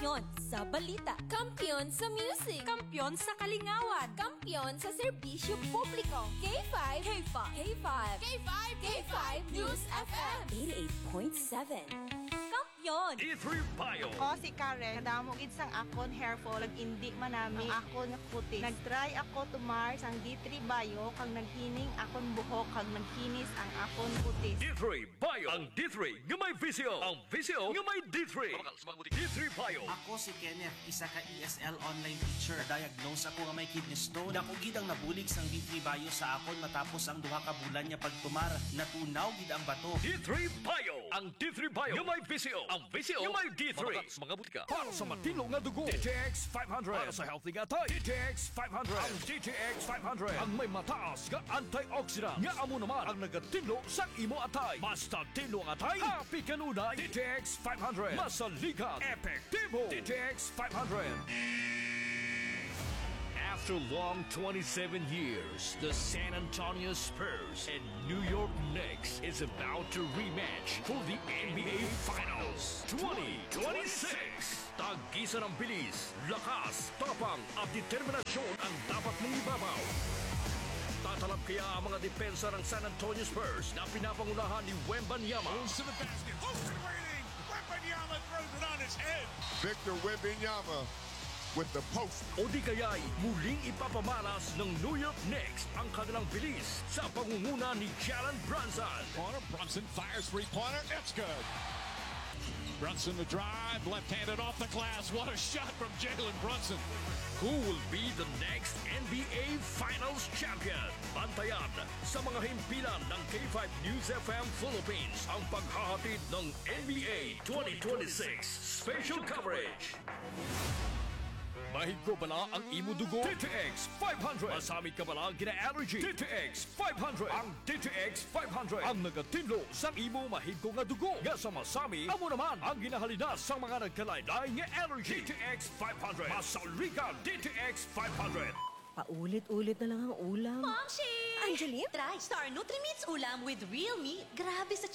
Kampiyon sa balita. Kampiyon sa music. Kampiyon sa kalingawan. Kampiyon sa serbisyo publiko. K5. K5. K5. K5. K5 News FM. 88.7. Kampiyon. D3 Bio. Ako si Karen, kadamo gid sang akon hair fall, indi manami ang akon nga kutis. Nagtry ako tumar sang D3 Bio kang naghining akon buhok kag nagkinis ang akon kutis. D3 Bio. Ang D3 nga may visyo. Ang visyo nga may D3. D3 Bio. Ako si Kenneth, isa ka ESL online teacher. Diagnose ako nga may kidney stone. Dako gid ang nabulig sang D3 Bio sa akon matapos ang duha ka bulan niya pagtumar. Natunaw gid ang bato. D3 Bio. Ang D3 Bio nga may visyo. Ang visyo nga may D3. Mga butika. Para sa matino nga dugo. DTX 500. Para sa healthy nga tayo. DTX 500. Ang DTX 500. Ang may mataas nga antioxidant. Nga amo naman ang nagatinlo sa imo atay. Basta tinlo ang atay. Happy kanunay. DTX 500. Masalikat. Epektibo. DTX 500. After long 27 years, the San Antonio Spurs and New York Knicks is about to rematch for the NBA Finals 2026. Tag-isa ng bilis, lakas, tapang at determinasyon ang dapat mong ibabaw. Tatalab kaya ang mga depensa ng San Antonio Spurs na pinapangunahan ni Wembanyama. Goes to the basket. Open waiting. Wembanyama throws it on his head. Victor Wembanyama with the post. O di kaya'y muling ipapamalas ng New York Knicks ang kanilang bilis sa pangunguna ni Jalen Brunson. Corner. Brunson fires three-pointer. It's good. Brunson the drive. Left-handed off the glass. What a shot from Jalen Brunson. Who will be the next NBA Finals champion? Bantayan sa mga himpilan ng K5 News FM Philippines ang paghahatid ng NBA 2026 special coverage. Mahig ko bala ang imo dugo? DTX 500. Masamit ka bala gina-allergy? DTX 500. Ang DTX 500 ang nagatinlo sa imo mahig ko nga dugo. Nga sa masami, amo naman ang ginahalina sa mga nagkalaylay nga allergy. DTX 500. Masaligan DTX 500. Paulit-ulit na lang ang ulam. Momshi! Angeline? Try Star Nutrimits ulam with real meat. Grabe sa